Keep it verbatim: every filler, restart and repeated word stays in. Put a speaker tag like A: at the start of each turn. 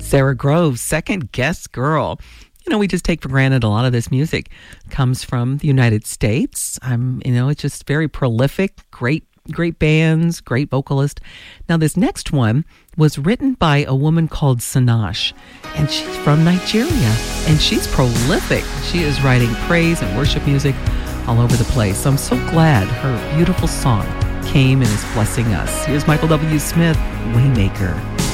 A: Sarah Groves, Second Guest Girl. You know, we just take for granted a lot of this music comes from the United States. I'm, you know, it's just very prolific, great, great bands, great vocalist. Now, this next one was written by a woman called Sanash, and she's from Nigeria, and she's prolific. She is writing praise and worship music all over the place. So I'm so glad her beautiful song came and is blessing us. Here's Michael W. Smith, Waymaker.